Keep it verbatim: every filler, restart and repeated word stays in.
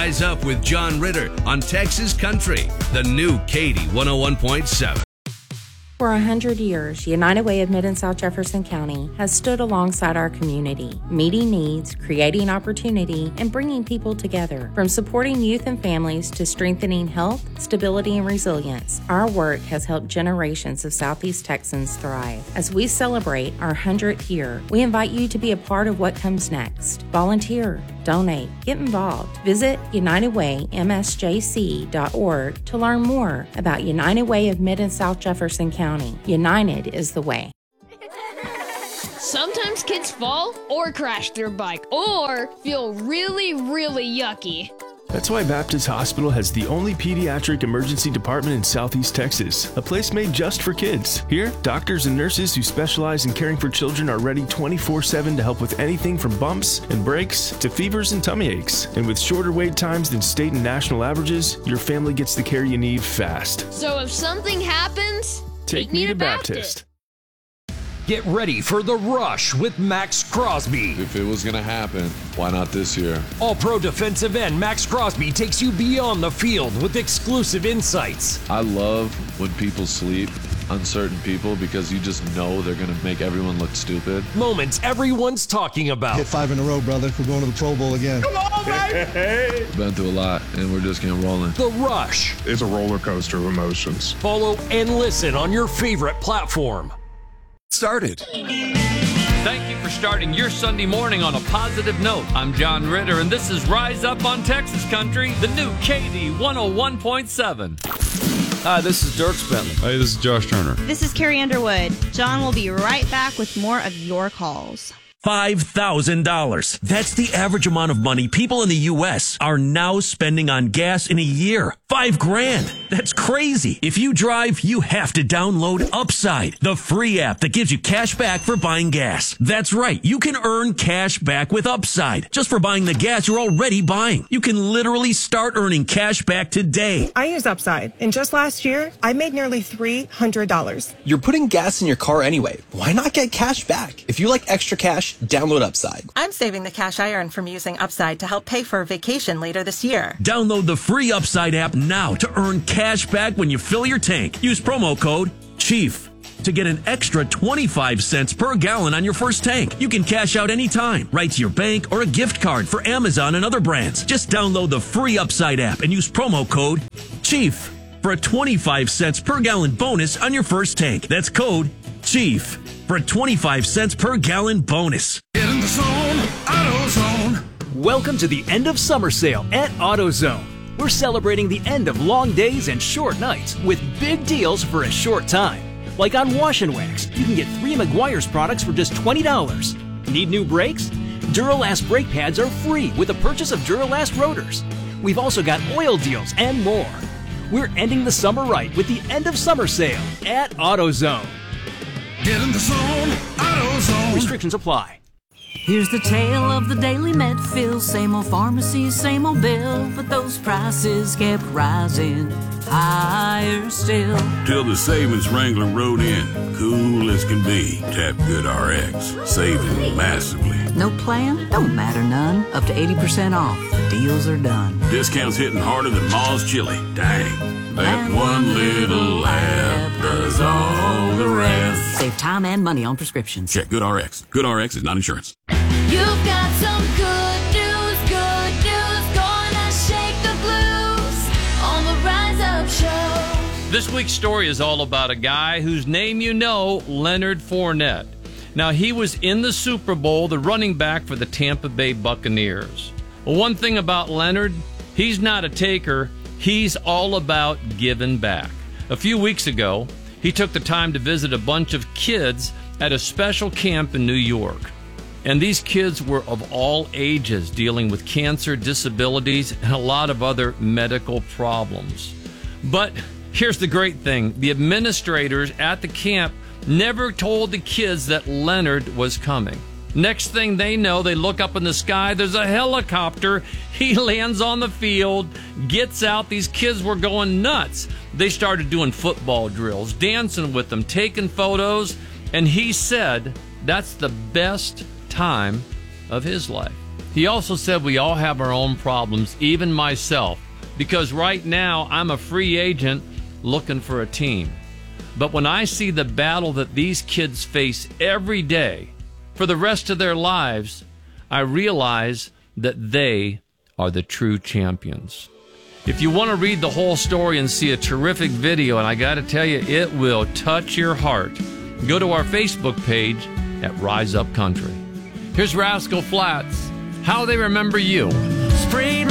Rise Up with John Ritter on Texas Country, the new Katy one oh one point seven. For a hundred years, United Way of Mid and South Jefferson County has stood alongside our community, meeting needs, creating opportunity, and bringing people together. From supporting youth and families to strengthening health, stability, and resilience, our work has helped generations of Southeast Texans thrive. As we celebrate our hundredth year, we invite you to be a part of what comes next. Volunteer, donate, get involved. Visit united way m s j c dot org to learn more about United Way of Mid and South Jefferson County. United is the way. Sometimes kids fall or crash their bike or feel really, really yucky. That's why Baptist Hospital has the only pediatric emergency department in Southeast Texas, a place made just for kids. Here, doctors and nurses who specialize in caring for children are ready twenty-four seven to help with anything from bumps and breaks to fevers and tummy aches. And with shorter wait times than state and national averages, your family gets the care you need fast. So if something happens, take, take me, me to Baptist. Baptist. Get ready for The Rush with Max Crosby. If it was going to happen, why not this year? All-Pro defensive end Max Crosby takes you beyond the field with exclusive insights. I love when people sleep on certain people because you just know they're going to make everyone look stupid. Moments everyone's talking about. Hit five in a row, brother. We're going to the Pro Bowl again. Come on, baby! Been through a lot, and we're just getting rolling. The Rush. It's a roller coaster of emotions. Follow and listen on your favorite platform. Started. Thank you for starting your Sunday morning on a positive note. I'm John Ritter, and this is Rise Up on Texas Country, the new Katy one oh one point seven. Hi, this is Dirk Bentley. Hey, this is Josh Turner. This is Carrie Underwood. John will be right back with more of your calls. five thousand dollars. That's the average amount of money people in the U S are now spending on gas in a year. Five grand. That's crazy. If you drive, you have to download Upside, the free app that gives you cash back for buying gas. That's right. You can earn cash back with Upside just for buying the gas you're already buying. You can literally start earning cash back today. I use Upside, and just last year, I made nearly three hundred dollars. You're putting gas in your car anyway. Why not get cash back? If you like extra cash, download Upside. I'm saving the cash I earn from using Upside to help pay for a vacation later this year. Download the free Upside app now to earn cash back when you fill your tank. Use promo code CHIEF to get an extra twenty-five cents per gallon on your first tank. You can cash out anytime, right to your bank or a gift card for Amazon and other brands. Just download the free Upside app and use promo code CHIEF for a twenty-five cents per gallon bonus on your first tank. That's code CHIEF for a twenty-five cents per gallon bonus. Get in the zone, AutoZone. Welcome to the end of summer sale at AutoZone. We're celebrating the end of long days and short nights with big deals for a short time. Like on Wash and Wax, you can get three Meguiar's products for just twenty dollars. Need new brakes? Duralast brake pads are free with the purchase of Duralast rotors. We've also got oil deals and more. We're ending the summer right with the end of summer sale at AutoZone. Get in the zone, AutoZone. Restrictions apply. Here's the tale of the daily Medfield. Same old pharmacy, same old bill, but those prices kept rising higher still. Till the savings wrangler rode in, cool as can be. Tap GoodRx, saving massively. No plan? Don't matter none. Up to eighty percent off. The deals are done. Discounts hitting harder than Ma's chili. Dang. That one little app does all the rest. Save time and money on prescriptions. Check GoodRx. GoodRx is not insurance. You've got some good news, good news, gonna shake the blues on the Rise Up Show. This week's story is all about a guy whose name you know, Leonard Fournette. Now, he was in the Super Bowl, the running back for the Tampa Bay Buccaneers. Well, one thing about Leonard, he's not a taker. He's all about giving back. A few weeks ago, he took the time to visit a bunch of kids at a special camp in New York. And these kids were of all ages, dealing with cancer, disabilities, and a lot of other medical problems. But here's the great thing. The administrators at the camp never told the kids that Leonard was coming. Next thing they know, they look up in the sky, there's a helicopter. He lands on the field, gets out. These kids were going nuts. They started doing football drills, dancing with them, taking photos, and he said that's the best time of his life. He also said we all have our own problems, even myself, because right now I'm a free agent looking for a team. But when I see the battle that these kids face every day for the rest of their lives, I realize that they are the true champions. If you want to read the whole story and see a terrific video, and I got to tell you, it will touch your heart, go to our Facebook page at Rise Up Country. Here's Rascal Flatts, How They Remember You. Sprayed